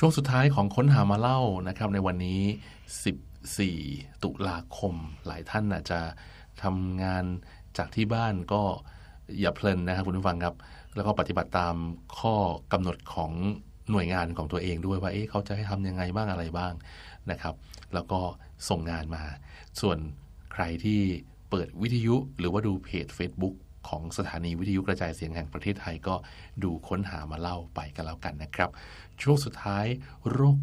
ช่วงสุดท้ายของค้นหามาเล่านะครับในวันนี้14ตุลาคมหลายท่านอาจจะทำงานจากที่บ้านก็อย่าเพลินนะครับคุณผู้ฟังครับแล้วก็ปฏิบัติตามข้อกำหนดของหน่วยงานของตัวเองด้วยว่าเขาจะให้ทำยังไงบ้างอะไรบ้างนะครับแล้วก็ส่งงานมาส่วนใครที่เปิดวิทยุหรือว่าดูเพจ Facebook ของสถานีวิทยุกระจายเสียงแห่งประเทศไทยก็ดูค้นหามาเล่าไปกันแล้วกันนะครับช่วงสุดท้ายโรค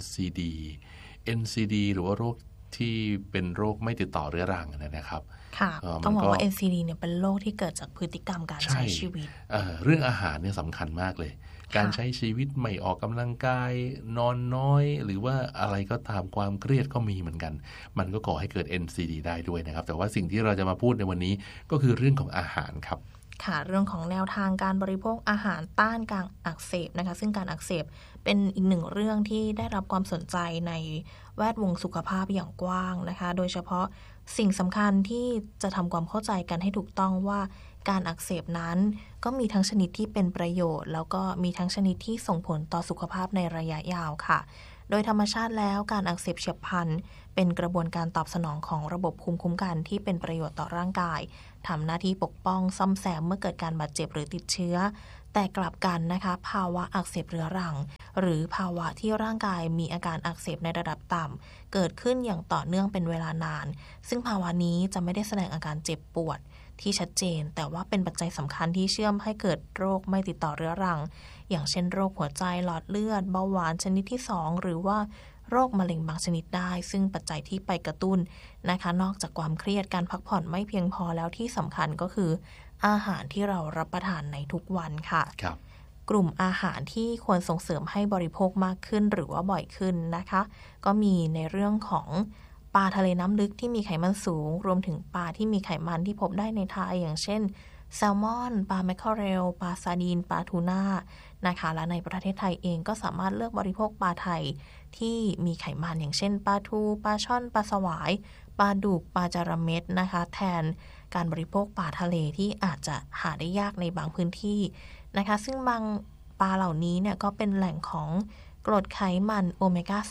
NCD หรือว่าโรคที่เป็นโรคไม่ติดต่อเรื้อรังนะครับค่ะต้องบอกว่า NCD เนี่ยเป็นโรคที่เกิดจากพฤติกรรมการใช้ชีวิตเรื่องอาหารเนี่ยสำคัญมากเลยการใช้ชีวิตไม่ออกกำลังกายนอนน้อยหรือว่าอะไรก็ตามความเครียดก็มีเหมือนกันมันก็ก่อให้เกิด NCD ได้ด้วยนะครับแต่ว่าสิ่งที่เราจะมาพูดในวันนี้ก็คือเรื่องของอาหารครับค่ะเรื่องของแนวทางการบริโภคอาหารต้านการอักเสบนะคะซึ่งการอักเสบเป็นอีกหนึ่งเรื่องที่ได้รับความสนใจในแวดวงสุขภาพอย่างกว้างนะคะโดยเฉพาะสิ่งสำคัญที่จะทำความเข้าใจกันให้ถูกต้องว่าการอักเสบนั้นก็มีทั้งชนิดที่เป็นประโยชน์แล้วก็มีทั้งชนิดที่ส่งผลต่อสุขภาพในระยะยาวค่ะโดยธรรมชาติแล้วการอักเสบเฉียบพลันเป็นกระบวนการตอบสนองของระบบภูมิคุ้มกันที่เป็นประโยชน์ต่อร่างกายทำหน้าที่ปกป้องซ่อมแซมเมื่อเกิดการบาดเจ็บหรือติดเชื้อแต่กลับกันนะคะภาวะอักเสบเรื้อรังหรือภาวะที่ร่างกายมีอาการอักเสบในระดับต่ำเกิดขึ้นอย่างต่อเนื่องเป็นเวลานานซึ่งภาวะนี้จะไม่ได้แสดงอาการเจ็บปวดที่ชัดเจนแต่ว่าเป็นปัจจัยสำคัญที่เชื่อมให้เกิดโรคไม่ติดต่อเรื้อรังอย่างเช่นโรคหัวใจหลอดเลือดเบาหวานชนิดที่2หรือว่าโรคมะเร็งบางชนิดได้ซึ่งปัจจัยที่ไปกระตุ้นนะคะนอกจากความเครียดการพักผ่อนไม่เพียงพอแล้วที่สำคัญก็คืออาหารที่เรารับประทานในทุกวันค่ะครับกลุ่มอาหารที่ควรส่งเสริมให้บริโภคมากขึ้นหรือว่าบ่อยขึ้นนะคะก็มีในเรื่องของปลาทะเลน้ำลึกที่มีไขมันสูงรวมถึงปลาที่มีไขมันที่พบได้ในไทยอย่างเช่นแซลมอนปลาแมคเคอเรลปลาซาร์ดีนปลาทูน่านะคะและในประเทศไทยเองก็สามารถเลือกบริโภคปลาไทยที่มีไขมันอย่างเช่นปลาทูปลาช่อนปลาสวายปลาดุกปลาจาระเม็ดนะคะแทนการบริโภคปลาทะเลที่อาจจะหาได้ยากในบางพื้นที่นะคะซึ่งบางปลาเหล่านี้เนี่ยก็เป็นแหล่งของกรดไขมันโอเมก้า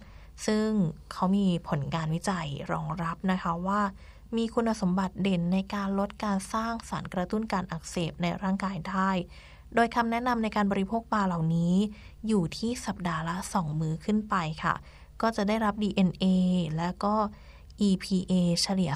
3ซึ่งเขามีผลการวิจัยรองรับนะคะว่ามีคุณสมบัติเด่นในการลดการสร้างสารกระตุ้นการอักเสบในร่างกายได้โดยคำแนะนำในการบริโภคปลาเหล่านี้อยู่ที่สัปดาห์ละ2 มื้อขึ้นไปค่ะก็จะได้รับ DNA และก็ EPA เฉลี่ย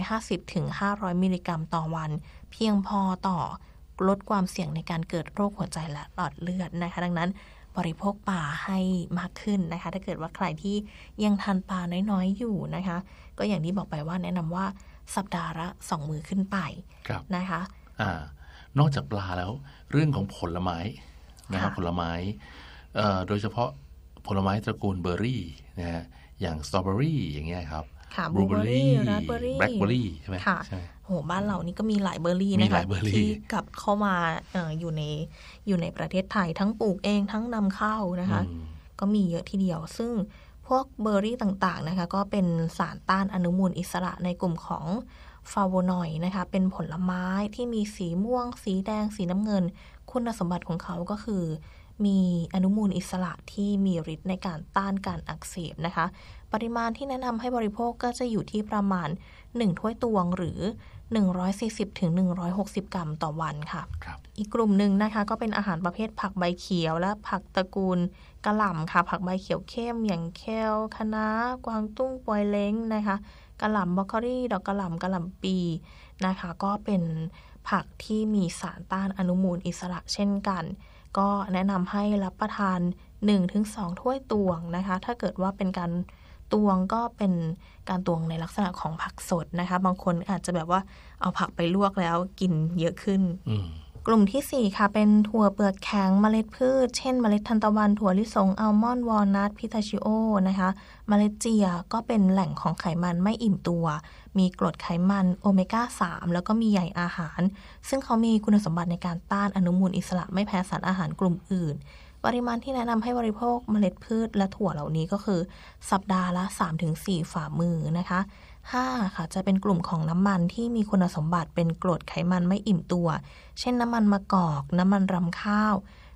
250-500 มิลลิกรัมต่อวันเพียงพอต่อลดความเสี่ยงในการเกิดโรคหัวใจและหลอดเลือดนะคะดังนั้นบริโภคปลาให้มากขึ้นนะคะถ้าเกิดว่าใครที่ยังทานปลาน้อยๆอยู่นะคะก็อย่างที่บอกไปว่าแนะนำว่าสัปดาห์ละ2 มื้อขึ้นไปนะคะนอกจากปลาแล้วเรื่องของผลไม้นะครับผลไม้โดยเฉพาะผลไม้ตระกูลเบอร์รี่นะฮะอย่างสตรอเบอรี่อย่างเงี้ยครับบลูเบอร์รี่ราสเบอร์รี่แบล็คเบอร์รี่ใช่ไหมค่ะโหบ้านเรานี่ก็มีหลายเบอร์รี่นะคะที่กลับเข้ามาอยู่ในประเทศไทยทั้งปลูกเองทั้งนำเข้านะคะก็มีเยอะทีเดียวซึ่งพวกเบอร์รี่ต่างๆนะคะก็เป็นสารต้านอนุมูลอิสระในกลุ่มของฟลาโวนอยด์นะคะเป็นผลไม้ที่มีสีม่วงสีแดงสีน้ำเงินคุณสมบัติของเขาก็คือมีอนุมูลอิสระที่มีฤทธิ์ในการต้านการอักเสบนะคะปริมาณที่แนะนำให้บริโภคก็จะอยู่ที่ประมาณ1 ถ้วยตวงหรือ140-160 กรัมต่อวันค่ะอีกกลุ่มหนึ่งนะคะก็เป็นอาหารประเภทผักใบเขียวและผักตระกูลกะหล่ำค่ะผักใบเขียวเข้มอย่างแคลคะน้ากวางตุ้งปวยเล้งนะคะกะหล่ำบรอกโคลีดอกกะหล่ำปีนะคะก็เป็นผักที่มีสารต้านอนุมูลอิสระเช่นกันก็แนะนำให้รับประทาน 1-2 ถ้วยตวงนะคะถ้าเกิดว่าเป็นการตวงก็เป็นการตวงในลักษณะของผักสดนะคะบางคนอาจจะแบบว่าเอาผักไปลวกแล้วกินเยอะขึ้นกลุ่มที่4ค่ะเป็นถั่วเปลือกแข็งเมล็ดพืชเช่นเมล็ดทานตะวันถั่วลิสงอัลมอนด์วอลนัทพิสตาชิโอนะคะเมล็ดเจียก็เป็นแหล่งของไขมันไม่อิ่มตัวมีกรดไขมันโอเมก้า3แล้วก็มีใยอาหารซึ่งเขามีคุณสมบัติในการต้านอนุมูลอิสระไม่แพ้สารอาหารกลุ่มอื่นปริมาณที่แนะนำให้บริโภคเมล็ดพืชและถั่วเหล่านี้ก็คือสัปดาห์ละ 3-4 ฝ่ามือนะคะ5ค่ะจะเป็นกลุ่มของน้ำมันที่มีคุณสมบัติเป็นกรดไขมันไม่อิ่มตัวเช่นน้ำมันมะกอกน้ำมันรำข้าว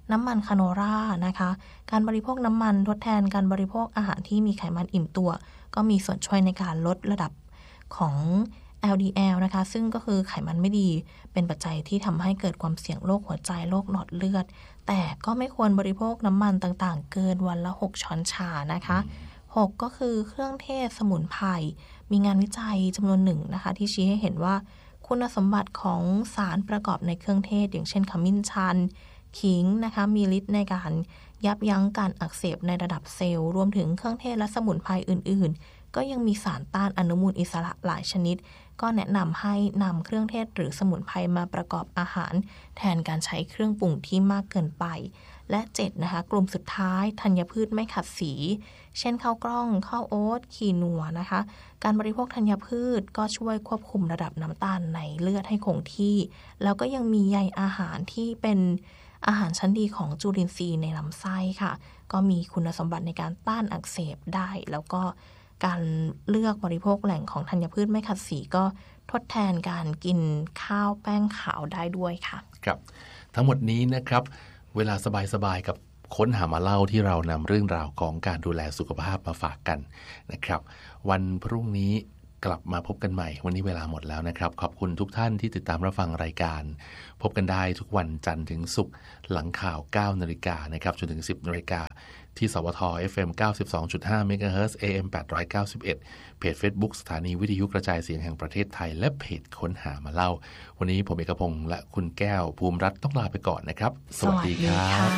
น้ำมันคาโนล่านะคะการบริโภคน้ำมันทดแทนการบริโภคอาหารที่มีไขมันอิ่มตัวก็มีส่วนช่วยในการลดระดับของ LDL นะคะซึ่งก็คือไขมันไม่ดีเป็นปัจจัยที่ทำให้เกิดความเสี่ยงโรคหัวใจโรคหลอดเลือดแต่ก็ไม่ควรบริโภคน้ำมันต่างๆเกินวันละ6ช้อนชานะคะ6ก็คือเครื่องเทศสมุนไพรมีงานวิจัยจำนวนหนึ่งนะคะที่ชี้ให้เห็นว่าคุณสมบัติของสารประกอบในเครื่องเทศอย่างเช่นขมิ้นชันขิงนะคะมีฤทธิ์ในการยับยั้งการอักเสบในระดับเซลล์รวมถึงเครื่องเทศและสมุนไพรอื่นๆก็ยังมีสารต้านอนุมูลอิสระหลายชนิดก็แนะนำให้นำเครื่องเทศหรือสมุนไพรมาประกอบอาหารแทนการใช้เครื่องปรุงที่มากเกินไปและ7นะคะกลุ่มสุดท้ายธัญพืชไม่ขัดสีเช่นข้าวกล้องข้าวโอ๊ตคีนัวนะคะการบริโภคธัญพืชก็ช่วยควบคุมระดับน้ำตาลในเลือดให้คงที่แล้วก็ยังมีใยอาหารที่เป็นอาหารชั้นดีของจุลินทรีย์ในลำไส้ค่ะก็มีคุณสมบัติในการต้านอักเสบได้แล้วก็การเลือกบริโภคแหล่งของธัญพืชไม่ขัดสีก็ทดแทนการกินข้าวแป้งขาวได้ด้วยค่ะครับทั้งหมดนี้นะครับเวลาสบายๆกับค้นหามาเล่าที่เรานำเรื่องราวของการดูแลสุขภาพมาฝากกันนะครับวันพรุ่งนี้กลับมาพบกันใหม่วันนี้เวลาหมดแล้วนะครับขอบคุณทุกท่านที่ติดตามรับฟังรายการพบกันได้ทุกวันจันทร์ถึงศุกร์หลังข่าว 9 นาฬิกานะครับจนถึง 10 นาฬิกาที่สวท FM 92.5 MHz AM 891เพจ Facebook สถานีวิทยุกระจายเสียงแห่งประเทศไทยและเพจค้นหามาเล่าวันนี้ผมเอกพงษ์และคุณแก้วภูมิรัตน์ต้องลาไปก่อนนะครับสวัสดีครับ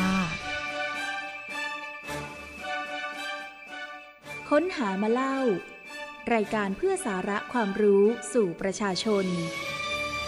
ค้นหามาเล่ารายการเพื่อสาระความรู้สู่ประชาชน